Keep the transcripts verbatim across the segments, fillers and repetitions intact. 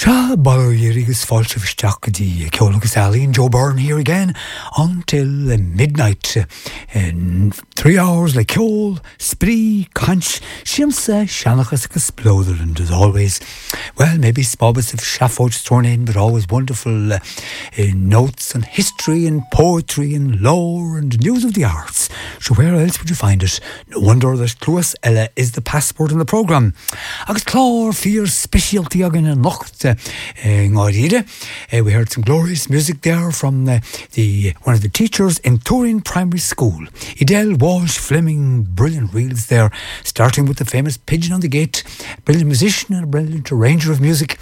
Sha Ballyrigus Falch of Stockady, Kyonagus Alley and Joe Byrne here again until midnight. In three hours, like Kyol, Spree, Conch, Shimsa, Shanachas, Exploder, and as always, well, maybe Spobbits of Shaffoch thrown in, but always wonderful uh, uh, notes on history and poetry and lore and news of the arts. So where else would you find it? No wonder that Clúas Ella is the passport in the programme. Agus Clár Fear Specialty again and Locht in Ardida. We heard some glorious music there from uh, the one of the teachers in Turin Primary School. Edel Walsh Fleming, brilliant reels there, starting with the famous Pigeon on the Gate, brilliant musician and a brilliant arranger of music.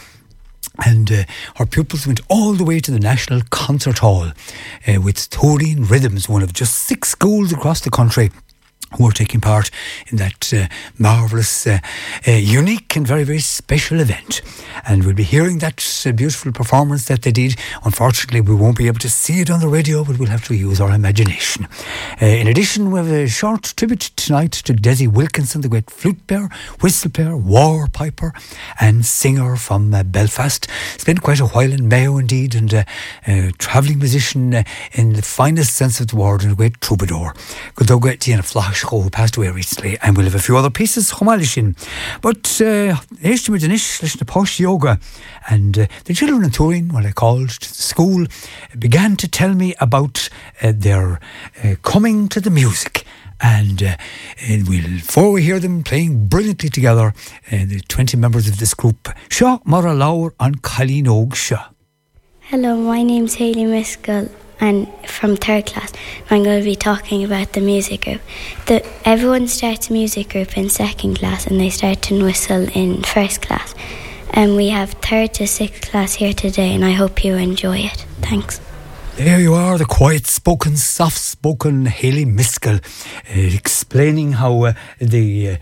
And uh, our pupils went all the way to the National Concert Hall uh, with Turin Rhythms, one of just six schools across the country who are taking part in that uh, marvellous, uh, uh, unique and very, very special event. And we'll be hearing that uh, beautiful performance that they did. Unfortunately, we won't be able to see it on the radio, but we'll have to use our imagination. Uh, in addition, we have a short tribute tonight to Desi Wilkinson, the great flute player, whistle player, war piper and singer from uh, Belfast. Spent quite a while in Mayo indeed, and uh, a travelling musician uh, in the finest sense of the word, and a great troubadour. Good dog, Diana Flash, who passed away recently, and we'll have a few other pieces Chomálishin. But Eishtimish uh, listen to Posh Yoga, and uh, the children in Turin, when I called to the school, began to tell me about uh, their uh, coming to the music. And, uh, and we'll, before we hear them playing brilliantly together, uh, the twenty members of this group, Sha Mara Laur and Colleen Og Sha. Hello, my name's Hayley Miskell, and from third class. I'm going to be talking about the music group. The, everyone starts a music group in second class, and they start to whistle in first class. And we have third to sixth class here today, and I hope you enjoy it. Thanks. There you are, the quiet-spoken, soft-spoken Hayley Miskell, uh, explaining how uh, the... Uh,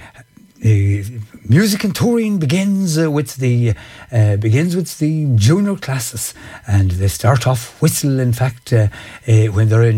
Uh, music in Turin begins uh, with the uh, begins with the junior classes, and they start off whistle. In fact, uh, uh, when they're in